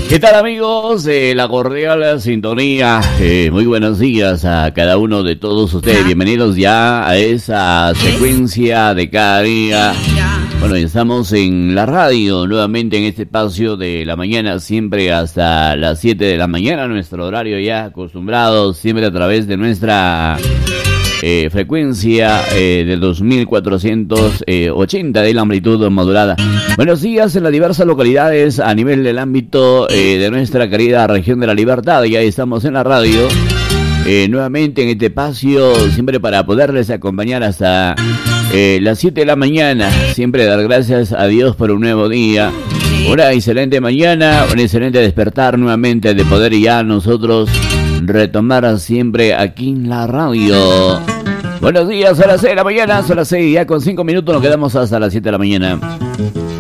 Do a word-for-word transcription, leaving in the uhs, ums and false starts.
¿Qué tal, amigos de la cordial sintonía? Eh, muy buenos días a cada uno de todos ustedes. Bienvenidos ya a esa secuencia de cada día. Bueno, estamos en la radio nuevamente en este espacio de la mañana, siempre hasta las siete de la mañana, nuestro horario ya acostumbrado, siempre a través de nuestra eh, frecuencia eh, de dos mil cuatrocientos ochenta de la amplitud modulada. Buenos días en las diversas localidades a nivel del ámbito eh, de nuestra querida región de la Libertad. Ya estamos en la radio. Eh, nuevamente en este espacio, siempre para poderles acompañar hasta eh, las siete de la mañana, siempre dar gracias a Dios por un nuevo día, una excelente mañana, un excelente despertar nuevamente de poder ya nosotros retomar siempre aquí en la radio. Buenos días, a las seis de la mañana, son las seis ya con cinco minutos, nos quedamos hasta las siete de la mañana.